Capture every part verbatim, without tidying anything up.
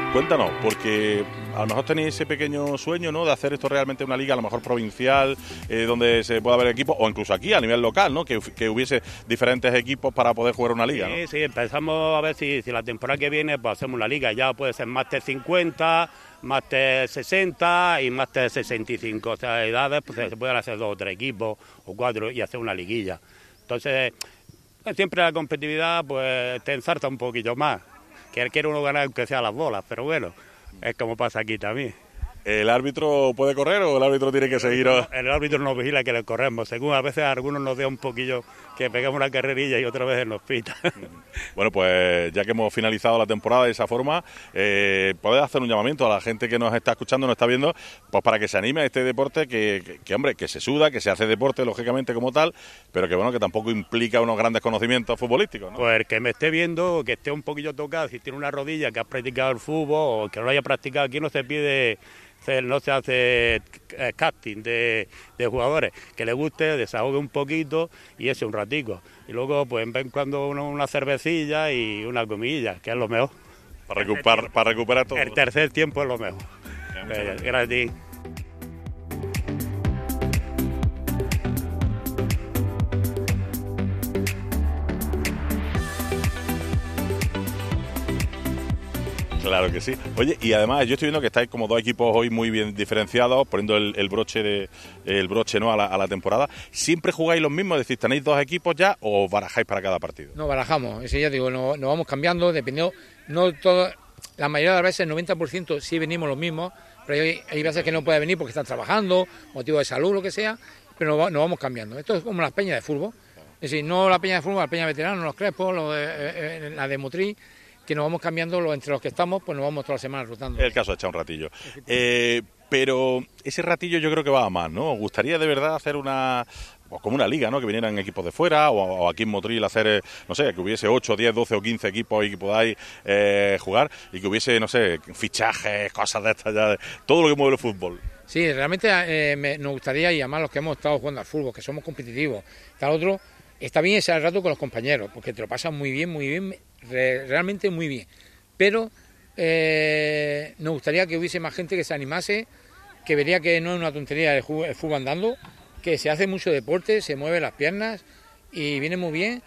Cuéntanos, porque a lo mejor tenéis ese pequeño sueño, ¿no?, de hacer esto realmente una liga, a lo mejor provincial, eh, donde se pueda ver equipos, o incluso aquí a nivel local, ¿no?, que, que hubiese diferentes equipos para poder jugar una liga, ¿no? Sí, sí, empezamos a ver si, si la temporada que viene pues hacemos una liga, ya puede ser máster cincuenta, máster sesenta y máster sesenta y cinco, o sea, edades, pues se pueden hacer dos o tres equipos o cuatro y hacer una liguilla. Entonces, siempre la competitividad pues te ensarta un poquillo más, que quiere uno ganar aunque sea las bolas, pero bueno, es como pasa aquí también. ¿El árbitro puede correr o el árbitro tiene que seguir? El, el árbitro nos vigila que le corremos, según a veces a algunos nos da un poquillo que pegamos una carrerilla y otras veces nos pita. Bueno, pues ya que hemos finalizado la temporada de esa forma, eh, podés hacer un llamamiento a la gente que nos está escuchando, nos está viendo, pues para que se anime a este deporte que, que, que, hombre, que se suda, que se hace deporte lógicamente como tal, pero que bueno, que tampoco implica unos grandes conocimientos futbolísticos, ¿no? Pues el que me esté viendo, que esté un poquillo tocado, si tiene una rodilla, que ha practicado el fútbol o que no lo haya practicado, aquí no se pide... no se hace casting de, de jugadores, que le guste, desahogue un poquito y ese un ratico. Y luego, pues, en vez en cuando una, una cervecilla y una comidilla, que es lo mejor. Para recuperar, para recuperar todo. El tercer tiempo es lo mejor. Eh, gracias. Claro que sí. Oye, y además yo estoy viendo que estáis como dos equipos hoy muy bien diferenciados, poniendo el, el broche de el broche no a la, a la temporada. ¿Siempre jugáis los mismos? Es decir, ¿tenéis dos equipos ya o barajáis para cada partido? No, barajamos. Ese ya digo, nos no vamos cambiando, dependiendo, no todo, la mayoría de las veces, el noventa por ciento sí venimos los mismos, pero hay, hay veces que no puede venir porque están trabajando, motivo de salud, lo que sea, pero nos, nos vamos cambiando. Esto es como las peñas de fútbol. Es decir, no la peña de fútbol, la peña de veteranos, los crespos, los de, eh, la de motriz, que nos vamos cambiando lo, entre los que estamos, pues nos vamos todas las semanas rotando. Es el caso de echar un ratillo. Eh, pero ese ratillo yo creo que va a más, ¿no? ¿Os gustaría de verdad hacer una, o como una liga, ¿no?, que vinieran equipos de fuera, o, o aquí en Motril hacer, no sé, que hubiese ocho, diez, doce o quince equipos y que podáis eh, jugar, y que hubiese, no sé, fichajes, cosas de estas, ya, de, todo lo que mueve el fútbol? Sí, realmente eh, me, nos gustaría, y además los que hemos estado jugando al fútbol, que somos competitivos, tal otro, está bien ese rato con los compañeros, porque te lo pasan muy bien, muy bien, re, realmente muy bien. Pero eh, nos gustaría que hubiese más gente que se animase, que vería que no es una tontería el, el fútbol andando, que se hace mucho deporte, se mueven las piernas y viene muy bien.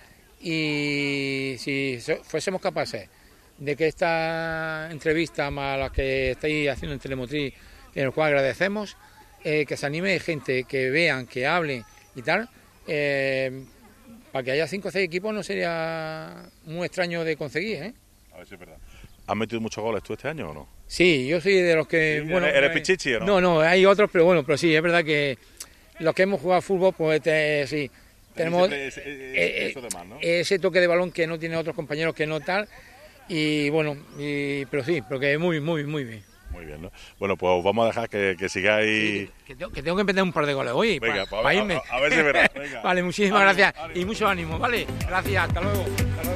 Y si fuésemos capaces de que esta entrevista más las que estáis haciendo en Telemotriz, en el cual agradecemos, eh, que se anime gente, que vean, que hablen y tal, eh, para que haya cinco o seis equipos no sería muy extraño de conseguir, ¿eh? A ver si es verdad. ¿Has metido muchos goles tú este año o no? Sí, yo soy de los que... ¿Sí? bueno, ¿Eres pichichi o no? No, no, hay otros, pero bueno, pero sí, es verdad que los que hemos jugado fútbol, pues te, sí, tenemos ese, ese, eh, eso de más, ¿no? ese toque de balón que no tienen otros compañeros que no tal, y bueno, y, pero sí, pero que muy, muy, muy bien. Muy bien, ¿no? Bueno, pues vamos a dejar que, que sigáis... Sí, que, tengo, que tengo que meter un par de goles hoy. Venga, para, pues a, para irme. A, a ver si es verdad. Venga. Vale, muchísimas ánimo, gracias ánimo. Y mucho ánimo, ¿vale? Gracias, hasta luego. Hasta luego.